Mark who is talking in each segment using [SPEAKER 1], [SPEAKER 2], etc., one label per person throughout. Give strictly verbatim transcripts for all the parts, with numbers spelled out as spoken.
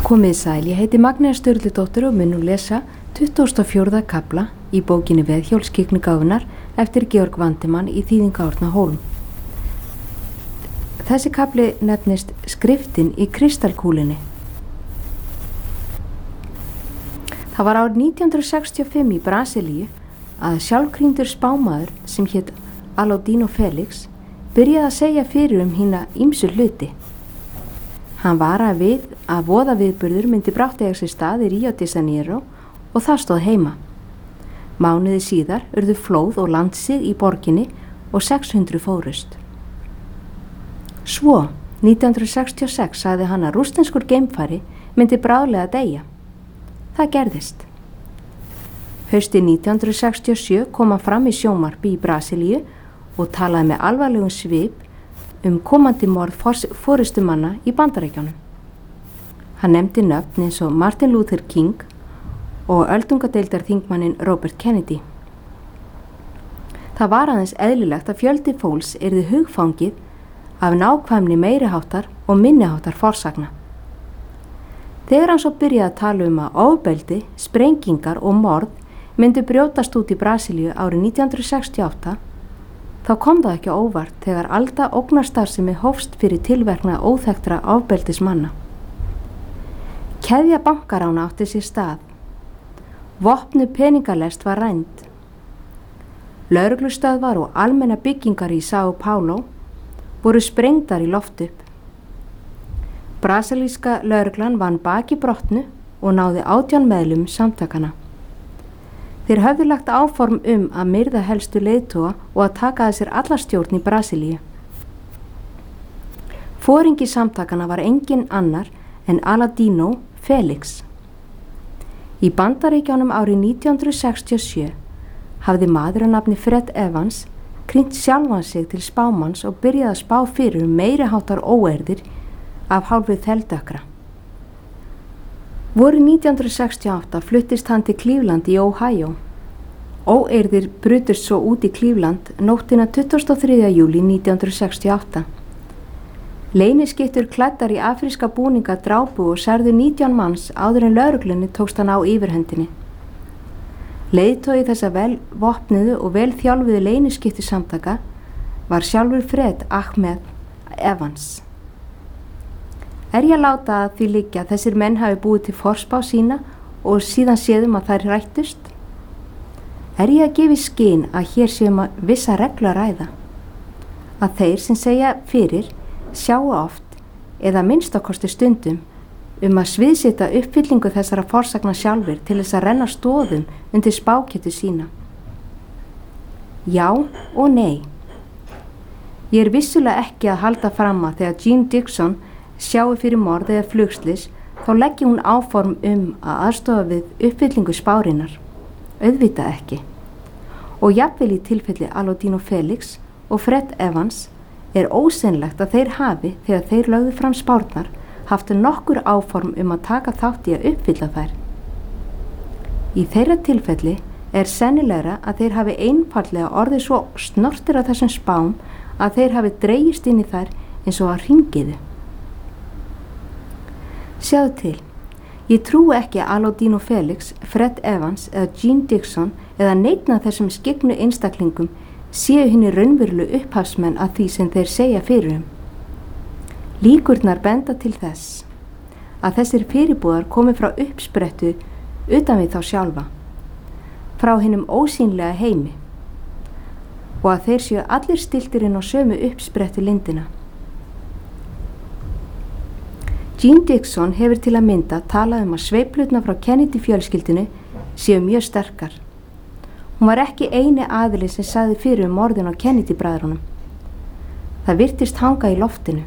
[SPEAKER 1] Komið sæl, ég heiti Magnea Sturludóttir og mun nú lesa tuttugasta og fjórða kafla í bókinni Veðhjólsskyggni gáfunnar eftir Georg Vandimann í þýðingu Árna Hólm. Þessi kafli nefnist Skriftin í kristalkúlunni. Það var árið nítján hundruð sextíu og fimm í Brasilíu að sjálfkrýndur spámaður sem hét Aladino Felix byrjaði að segja fyrir um hína ýmsu hluti. Hann varaði við að voðaviðburður myndi brátt eiga sér stað í Rio de Janeiro og það stóð heima. Mánuði síðar urðu flóð og landsig í borginni og sex hundruð fórust. Svo, nítján hundruð sextíu og sex sagði hann að rússneskur geimfari myndi bráðlega deyja. Það gerðist. Haustið nítján hundruð sextíu og sjö kom hann fram í sjónvarpi í Brasilíu og talaði með alvarlegum svip um komandi morð forystumanna í Bandaríkjunum. Hann nefndi nöfn eins og Martin Luther King og öldungadeildarþingmanninn Robert Kennedy. Það var aðeins eðlilegt að fjöldi fólks yrði hugfangið af nákvæmni meiriháttar og minniháttar forsagna. Þegar hann svo byrjaði að tala um að ofbeldi, sprengingar og morð myndu brjótast út í Brasilíu árið nítján hundruð sextíu og átta, þá kom það ekki óvart þegar alda ógnarstarfsemi hófst fyrir tilverkna óþekktra ofbeldismanna. Keðja bankarána átti sér stað. Vopnu peningalest var rænd. Lögreglustöðvar og almenna byggingar í São Paulo voru sprengdar í loft upp. Brasilíska lögreglan vann baki brotnu og náði átján meðlum samtakana. Þeir höfðu lagt áform um að myrða helstu leiðtoga og að taka að sér alla stjórn í Brasilíu. Foringi samtakana var engin annar en Aladino Felix. Í Bandaríkjunum árið nítján hundruð sextíu og sjö hafði maður að nafni Fred Evans krýnt sjálfan sig til spámanns og byrjaði að spá fyrir um meiriháttar óeirðir af hálfu þeldökkra. Vorið nítján hundruð sextíu og átta fluttist hann til Cleveland í Ohio. Óeirðir brutust svo út í Cleveland nóttina tuttugasta og þriðja júlí nítján hundruð sextíu og átta. Leyniskyttur klæddar í afríska búninga drápu og særðu nítján manns áður en lögreglunni tókst hann á yfirhöndinni. Leiðtogi þessa vel vopnuðu og vel þjálfuðu leyniskyttu samtaka var sjálfur Fred Ahmed Evans. Er ég að láta að því liggja að þessir menn hafi búið til forspá sína og síðan séðum að þær rættust? Er ég að gefa í skyn að hér séum að vissa reglu að ræða? Að þeir sem segja fyrir sjáu oft eða minnstakosti stundum um að sviðsita uppfyllingu þessara forsagna sjálfur til þess að renna stoðum undir spáketu sína? Já og nei. Ég er vissulega ekki að halda fram að þegar Jean Dixon sjáu fyrir morð eða flugslis, þá leggi hún áform um að aðstofa við uppfyllingu spárinnar. Auðvitað ekki. Og jafnvel í tilfelli Aladino Felix og Fred Evans er ósennilegt að þeir hafi, þegar þeir lögðu fram spárnar, haft nokkur áform um að taka þátt í að uppfylla þær. Í þeirra tilfelli er sennilegra að þeir hafi einfaldlega orðið svo snortir af þessum spám að þeir hafi dregist inn í þær eins og að hringiðu. Sjáðu til, ég trúi ekki að Aladino Felix, Fred Evans eða Jean Dixon eða neinn af þessum skyggnu einstaklingum séu hinni raunveruleg upphafsmenn að því sem þeir segja fyrir um. Líkurnar benda til þess að þessir fyrirbúðar komi frá uppsprettu utan við þá sjálfa, frá hinnum ósýnlega heimi og að þeir séu allir stiltir inn á sömu uppsprettu lindina. Jean Dixon hefur til að mynda talað um að sveiflurnar frá Kennedy fjölskyldinu séu mjög sterkar. Hún var ekki eini aðili sem sagði fyrir um morðin á Kennedy bræðrunum. Það virtist hanga í loftinu.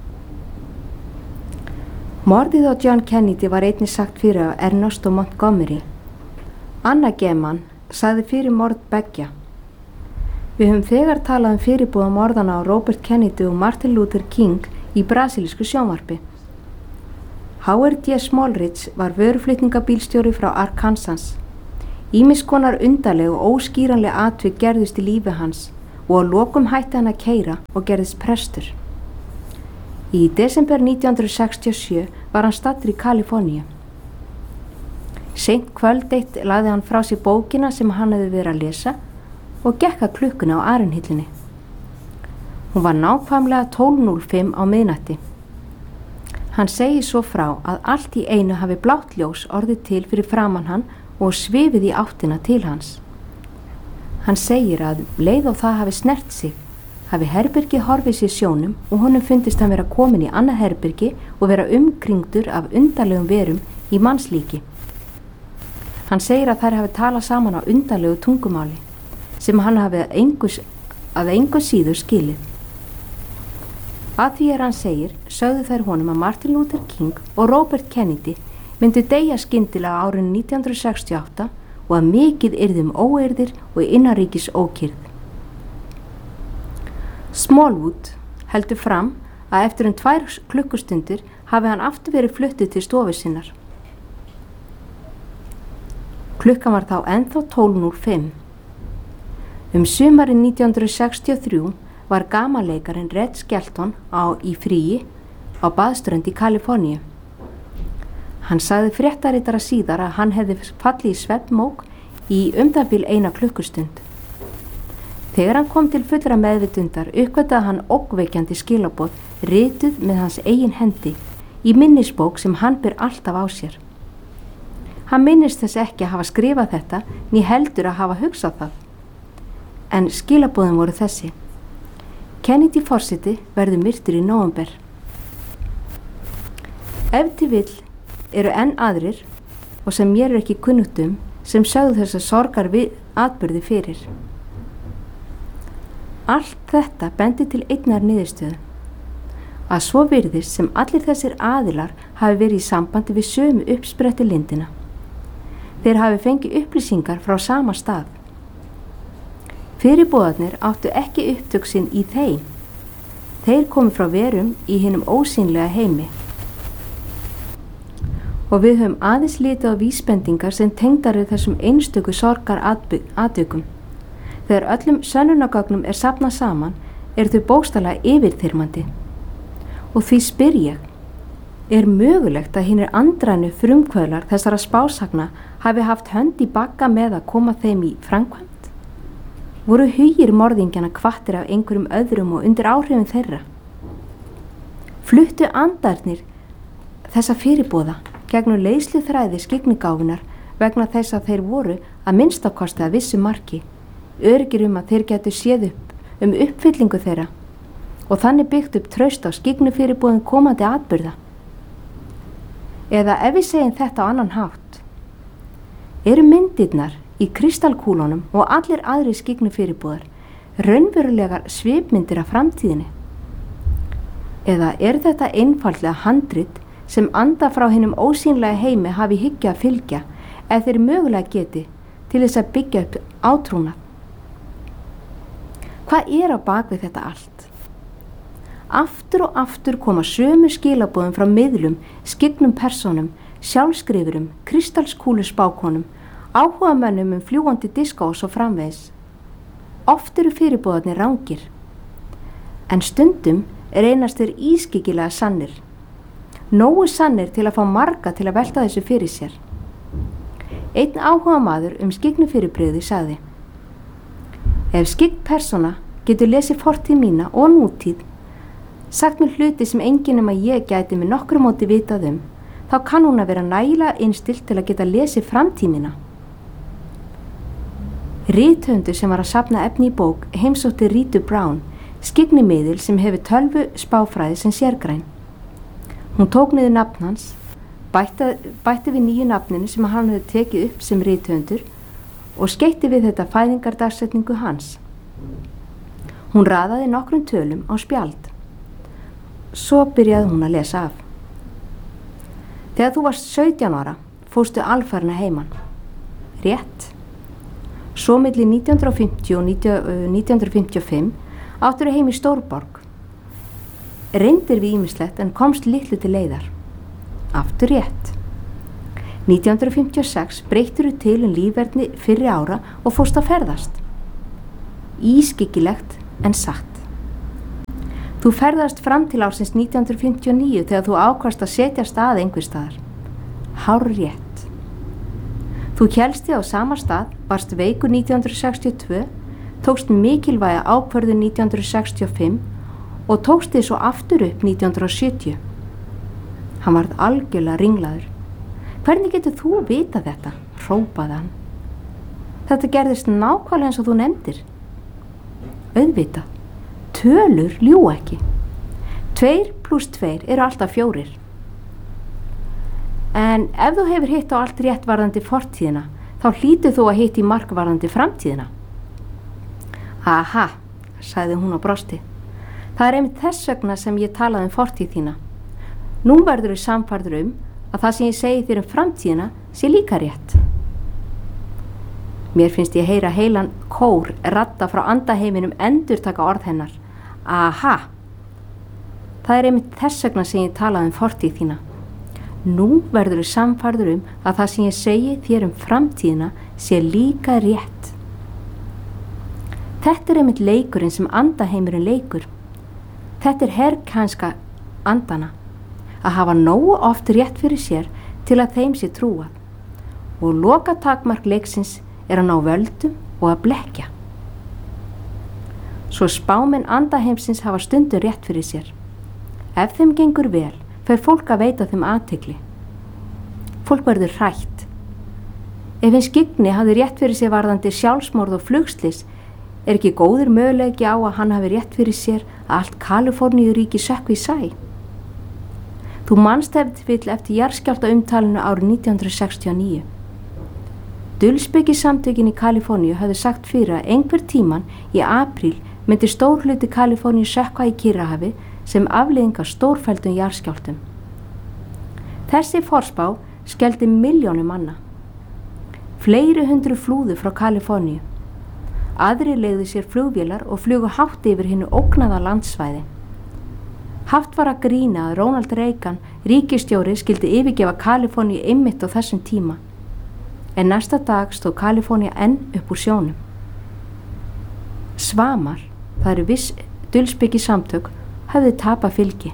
[SPEAKER 1] Morðið á John Kennedy var einnig sagt fyrir af Ernesto Montgomery. Anna Geman sagði fyrir morð beggja. Við höfum þegar talað um fyrirbúða morðana á Robert Kennedy og Martin Luther King í brasilísku sjónvarpi. Howard D. Smallridge var vöruflutningabílstjóri frá Arkansas. Ýmis konar undarleg og óskýranleg atvik gerðust í lífi hans og að lokum hætti hann að keyra og gerðist prestur. Í desember nítján hundruð sextíu og sjö var hann staddur í Kaliforníu. Seint kvöld eitt lagði hann frá sér bókina sem hann hefði verið að lesa og gekk að klukkunni á arinhillinni. Hún var nákvæmlega tólf núll fimm á miðnætti. Hann segir svo frá að allt í einu hafi blátt ljós orðið til fyrir framan hann og svifið í áttina til hans. Hann segir að leið og það hafi snert sig, hafi herbergi horfið sér sjónum og honum fundist hann vera komin í annað herbergi og vera umkringdur af undarlegum verum í mannslíki. Hann segir að þær hafi talað saman á undarlegu tungumáli sem hann hafi að engu, að engu síður skilið. Að því er hann segir, sögðu þær honum að Martin Luther King og Robert Kennedy myndu deyja skyndilega á árinu nítján hundruð sextíu og átta og að mikið yrði um óeirðir og innanríkis ókyrrð. Smallwood heldur fram að eftir um tvær klukkustundir hafi hann aftur verið fluttur til stofu sinnar. Klukkan var þá ennþá tólf núll fimm. Um sumarið nítján hundruð sextíu og þrjú var gamanleikarinn Red Skelton á í fríi á baðströnd í Kaliforníu. Hann sagði fréttaritara síðar að hann hefði fallið í svefnmók í um það bil eina klukkustund. Þegar hann kom til fullra meðvitundar uppgötaði hann ógnvekjandi skilaboð rituð með hans eigin hendi í minnisbók sem hann ber alltaf á sér. Hann minnist þess ekki að hafa skrifað þetta né heldur að hafa hugsað það. En skilaboðin voru þessi: Kennedy forseti verður myrtur í nóvember. Ef til vill eru enn aðrir, og sem mér er ekki kunnugt um, sem sögðu þess að sorgar við atburði fyrir. Allt þetta bendi til einnar niðurstöðu, að svo virðist sem allir þessir aðilar hafi verið í sambandi við sömu uppspretti lindina. Þeir hafi fengið upplýsingar frá sama stað. Fyrirboðarnir áttu ekki upptök sinn í þeim. Þeir komu frá verum í hinum ósýnlega heimi. Og við höfum aðeins litið á vísbendingar sem tengdar við þessum einstöku sorgar atvikum. Þegar öllum sönnunargögnum er safnað saman, eru þau bókstaflega yfirþyrmandi. Og því spyr ég, er mögulegt að hinir andrænu frumkvöðlar þessara spásagna hafi haft hönd í bagga með að koma þeim í framkvæmd? Voru hugir morðingjana hvattir af einhverjum öðrum og undir áhrifum þeirra? Fluttu andarnir þessa fyrirboða gegnum leiðslu þræði skyggnigáfunar vegna þess að þeir voru að minnstakosti að vissu marki, öruggir um að þeir getu séð upp um uppfyllingu þeirra og þannig byggt upp traust á skygnufyrirboðum komandi atburða. Eða ef við segjum þetta á annan hátt, eru myndirnar í kristalkúlunum og allir aðri skygnufyrirboðar raunverulegar svipmyndir af framtíðinni? Eða er þetta einfaldlega handrit sem anda frá hinum ósýnlega heimi hafi hyggja að fylgja ef þeir mögulega geti til þess að byggja upp átrúnað? Hvað er á bakvið þetta allt? Aftur og aftur koma sömu skilaboðum frá miðlum, skygnum persónum, sjálfskrifurum, kristalskúluspákonum, áhugamönnum um fljúgandi diska og svo framvegis. Oft eru fyrirboðarnir rangir, en stundum er einastur ískyggilega sannir. Nógu sannir til að fá marga til að velta þessu fyrir sér. Einn áhugamaður um skygnufyrirbrigði sagði: Ef skygg persóna getur lesið fortíð mína og nútíð, sagt mér hluti sem enginn nema ég gæti með nokkru móti vitað um, þá kann hún að vera nægilega innstilt til að geta lesið framtíð mína. Rithöfundur sem var að safna efni í bók heimsótti Rítu Brown, skygnimiðil sem hefur tölvu spáfræði sem sérgræn. Hún tók niður nafn hans, bætti, bætti við nýju nafninu sem hann hefði tekið upp sem rithöfundur og skeytti við þetta fæðingardagsetningu hans. Hún raðaði nokkrum tölum á spjald. Svo byrjaði hún að lesa af. Þegar þú varst sautján ára, fórstu alfarna heiman. Rétt. Svo milli nítján hundruð fimmtíu og nítján hundruð fimmtíu og fimm áttur heim í Stórborg. Reyndir við ýmislegt en komst litlu til leiðar. Aftur rétt. nítján hundruð fimmtíu og sex breyttir þú til um lífverðni fyrri ára og fórst að ferðast. Ískyggilegt en satt. Þú ferðast fram til ársins nítján hundruð fimmtíu og níu þegar þú ákvast að setjast að einhver staðar. Hárrétt. Þú hélst þig á sama stað, varst veikur nítján hundruð sextíu og tvö, tókst mikilvæga ákvörðun nítján hundruð sextíu og fimm og tókst þig svo aftur upp nítján hundruð sjötíu. Hann varð algjörlega ringlaður. Hvernig getur þú vitað þetta? Hrópaði hann. Þetta gerðist nákvæmlega eins og þú nefndir. Auðvitað. Tölur ljúga ekki. Tveir pluss tveir eru alltaf fjórir. En ef þú hefur hitt á allt rétt varðandi fortíðina, þá hlýtur þú að hitt í mark varðandi framtíðina. Aha, sagði hún og brosti. Það er einmitt þess vegna sem ég talaði um fortíð þína. Nú verður þú samfærður um að það sem ég segi þér um framtíðina sé líka rétt. Mér finnst ég heyra heilan kór radda frá andaheiminum endurtaka orð hennar. Aha, það er einmitt þess vegna sem ég talaði um fortíð þína. Nú verður þú samfærður um að það sem ég segi þér um framtíðina sé líka rétt. Þetta er einmitt leikurinn sem andaheimurinn leikur. Þetta er herrkænska andana, að hafa nógu oft rétt fyrir sér til að þeim sé trúað. Og loka takmark leiksins er að ná völdum og að blekkja. Svo spámenn andaheimsins hafa stundum rétt fyrir sér. Ef þeim gengur vel, fer fólk að veita þeim athygli. Fólk verður hrætt. Ef eins Gigni hafði rétt fyrir sér varðandi sjálfsmorð og flugslys, er ekki góður möguleiki á að hann hafi rétt fyrir sér að allt Kaliforníuríki sökkvi í sæ. Þú manst ef til eftir jarðskjálfta umtalinu árið nítján hundruð sextíu og níu. Dulspeki-samtökin í Kaliforníu hafði sagt fyrir að einhver tíman í apríl myndi stór hluti Kaliforníu sökkva í Kyrrahafi sem afleiðing af stórfelldum jarðskjálftum. Þessi forspá skelfdi milljónum manna. Fleiri hundru flúðu frá Kaliforníu. Aðrir leigðu sér flugvélar og flugu hátt yfir hinu ógnaða landsvæði. Haft var að grína að Ronald Reagan, ríkisstjóri, skildi yfirgefa Kaliforníu einmitt á þessum tíma. En næsta dag stóð Kalifornía enn upp úr sjónum. Svamar, það eru viss dulspeki samtök, hafði tapað fylgi.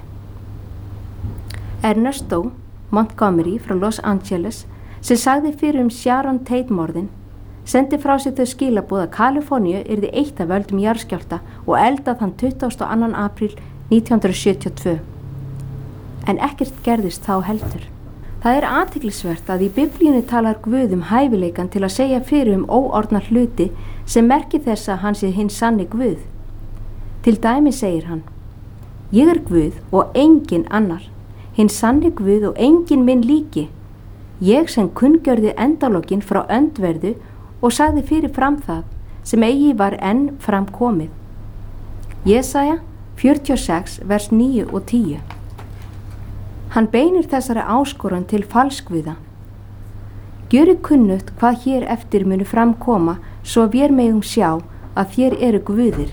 [SPEAKER 1] Ernesto Montgomery frá Los Angeles, sem sagði fyrir um Sharon Tate morðin, sendi frá sér þau skilaboð að Kaliforníu yrði eitt af völdum jarðskjálfta og eldað þann tuttugasta og annan apríl nítján hundruð sjötíu og tvö. En ekkert gerðist þá heldur. Það er athyglisvert að í Biblíunni talar Guð um hæfileikan til að segja fyrir um óorðna hluti sem merki þess að hann sé hinn sanni Guð. Til dæmi segir hann: Ég er Guð og engin annar, hinn sanni Guð og engin minn líki. Ég sem kunngjörði endalokkin frá öndverðu og sagði fyrir fram það sem eigi var enn fram komið. Jesaja fjörutíu og sex vers níu og tíu. Hann beinir þessari áskorun til falskguða. Gjöri kunnugt hvað hér eftir muni framkoma svo vér megum sjá að þér eru guðir.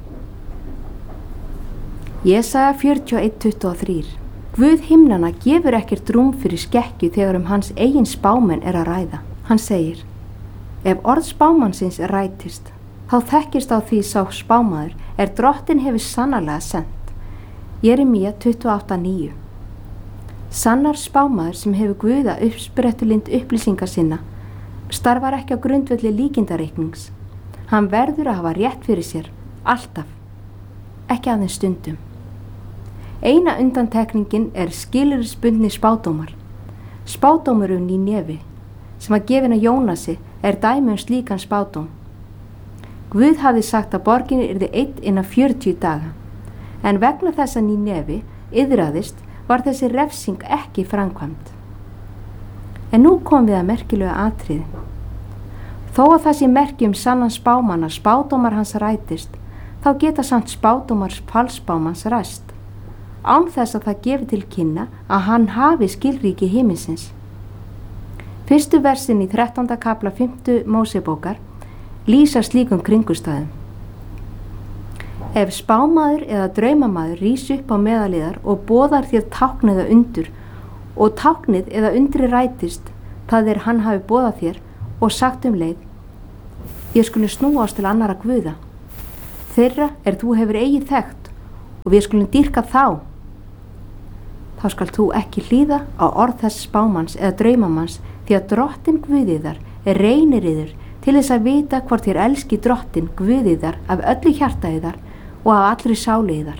[SPEAKER 1] Jesaja fjörutíu og eitt tuttugu og þrjú. Guð himnanna gefur ekkert rúm fyrir skekkju þegar um hans eigin spámenn er að ræða. Hann segir: Ef orð spámannsins rætist, þá þekkist á því sá spámaður er drottin hefur sannarlega sent. Jeremía tuttugu og átta níu. Sannar spámaður sem hefur Guða uppsprettulind upplýsinga sinna starfar ekki á grundvelli líkindareiknings. Hann verður að hafa rétt fyrir sér, alltaf, ekki aðeins stundum. Eina undantekningin er skilyrðisbundni spádómar. Spádómur um Nínevi, sem að gefina Jónasi, er dæmi um slíkan spádóm. Guð hafði sagt að borginni yrði eitt innan fjörutíu daga, en vegna þess að Nínevi iðraðist var þessi refsing ekki framkvæmd. En nú kom við að merkilega atriði. Þó að það sé merki um sannan spámann að spádómar hans rætist, þá geta samt spádómar falsspámanns ræst, án þess að það gefi til kynna að hann hafi skilríki himinsins. Fyrstu versin í þrettánda kafla fimmtu Mósebókar lýsa slíkum kringustæðum. Ef spámaður eða draumamaður rís upp á meðaliðar og boðar þér tákn eða undur og táknið eða undri rætist, það er hann hafi boðað þér og sagt um leið: Ég skuli snúast til annara guða, þeirra er þú hefur eigið þekkt og við skulum dýrka þá. Þá skal þú ekki hlýða á orð þess spámanns eða draumamanns, því að drottin Guðiðar er reynir yður til þess að vita hvort þér elski drottin Guðiðar af öllu hjarta yðar og af allri sáli yðar.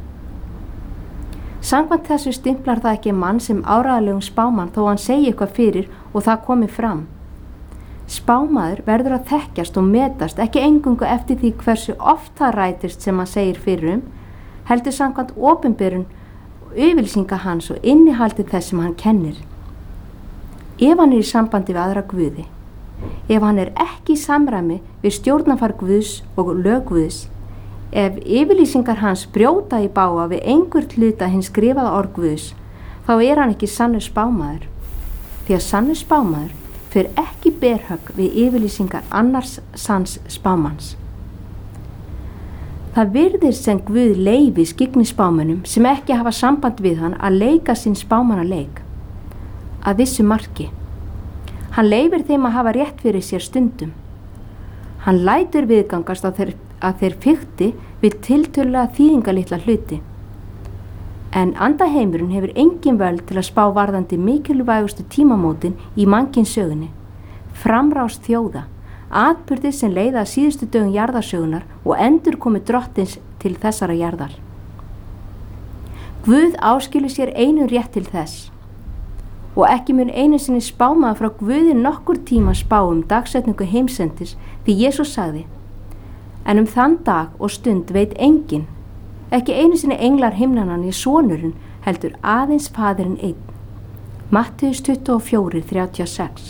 [SPEAKER 1] Samkvæmt þessu stimplar það ekki mann sem áreiðanlegum spámann þó hann segi eitthvað fyrir og það komi fram. Spámaður verður að þekkjast og metast ekki eingöngu eftir því hversu oft það rætist sem hann segir fyrir um, heldur samkvæmt opinberun og yfirlýsinga hans og innihaldi þess sem hann kennir. Ef hann er í sambandi við aðra guði, ef hann er ekki í samræmi við stjórnarfar Guðs og lög Guðs, ef yfirlýsingar hans brjóta í bága við einhvert hluta hins skrifaða orð Guðs, þá er hann ekki sannur spámaður, því að sannur spámaður fyrir ekki berhögg við yfirlýsingar annars sanns spámanns. Það virðist sem Guð leyfi skyggnispámönnum sem ekki hafa samband við hann að leika sinn spámannaleik að vissu marki. Hann leyfir þeim að hafa rétt fyrir sér stundum. Hann lætur viðgangast að þeir, að þeir fikti við tiltölulega þýðingalitla hluti. En andaheimurinn hefur engin völd til að spá varðandi mikilvægustu tímamótin í mannkynssögunni, framrás þjóða, atburði sem leiða að síðustu dögum jarðarsögunar og endur komi drottins til þessara jarðar. Guð áskilur sér einu rétt til þess og ekki mun einu sinni spámaður frá Guði nokkur tíma spá um dagsetningu heimsendis því Jesús sagði: en um þann dag og stund veit enginn, ekki einu sinni englar himnanna né sonurinn, heldur aðeins faðirinn einn. Mattheus tuttugu og fjögur þrjátíu og sex.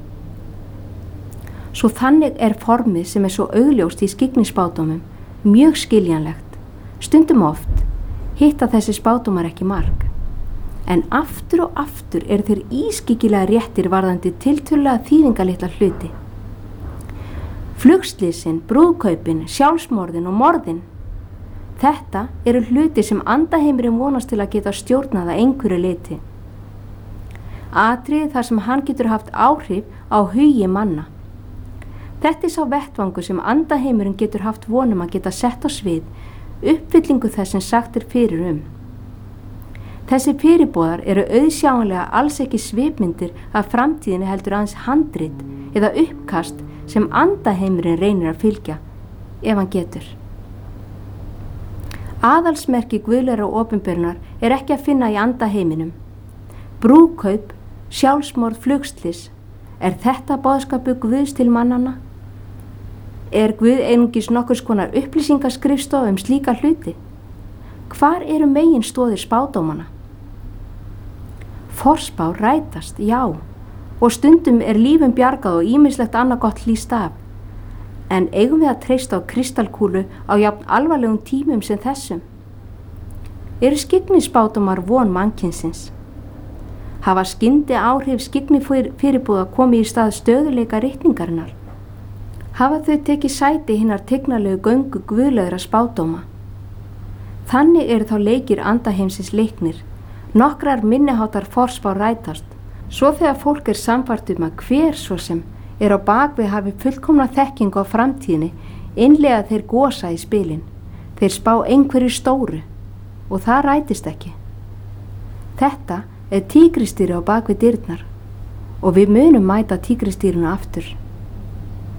[SPEAKER 1] Svo þannig er formið sem er svo augljóst í skyggnispádómum mjög skiljanlegt. Stundum oft hitta þessi spádómar ekki mark, en aftur og aftur eru þeir ískyggilega réttir varðandi tiltölulega þýðingalitla hluti. Flugslýsin, brúðkaupin, sjálfsmorðin og morðin. Þetta eru hluti sem andaheimurinn vonast til að geta stjórnað að einhverju leyti. Atriði þar sem hann getur haft áhrif á hugi manna. Þetta er sá vettvangur sem andaheimurinn getur haft vonum að geta sett á svið, uppfyllingu þess sem sagt er fyrir um. Þessi fyrirboðar eru auðsjáanlega alls ekki svipmyndir af framtíðinni heldur aðeins handrit eða uppkast sem andaheimurinn reynir að fylgja, ef hann getur. Aðalsmerki guðlegra opinberunar er ekki að finna í andaheiminum. Brúðkaup, sjálfsmorð, flugslys, er þetta boðskapur Guðs til mannanna? Er Guð einungis nokkurs konar upplýsingaskrifstofa um slíka hluti? Hvar eru megin stoðir spádómana? Forspá rætast, já, og stundum er lífum bjargað og ýmislegt annað gott hlýst af. En eigum við að treysta á kristalkúlu á jafn alvarlegum tímum sem þessum? Eru skyggnispádómar von mannkynsins? Hafa skyndi áhrif skyggni fyrirbúða komið í stað stöðuleika ritningarinnar? Hafa þau tekið sæti hinnar tignarlegu göngu guðlegra spádóma? Þannig eru þá leikir andaheimsins leiknir, nokkrar minniháttar forspár rætast, svo þegar fólk er samfært um að hver svo sem er á bakvið hafi fullkomna þekkingu á framtíðinni, innlega þeir gosa í spilin, þeir spá einhverju stóru og það rætist ekki. Þetta er tígristýri á bakvið dyrnar og við munum mæta tígristýrinu aftur.